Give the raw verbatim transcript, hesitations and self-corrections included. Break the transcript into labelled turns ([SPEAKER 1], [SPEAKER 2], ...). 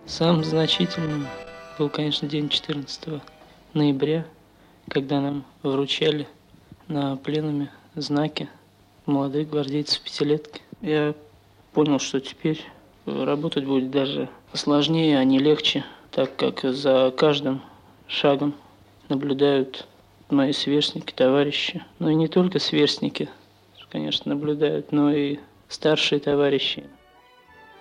[SPEAKER 1] Самым значительным был, конечно, день четырнадцатого ноября, когда нам вручали на пленуме знаки молодых гвардейцев пятилетки. Я понял, что теперь работать будет даже сложнее, а не легче, так как за каждым шагом наблюдают мои сверстники, товарищи. Ну и не только сверстники, конечно, наблюдают, но и старшие товарищи.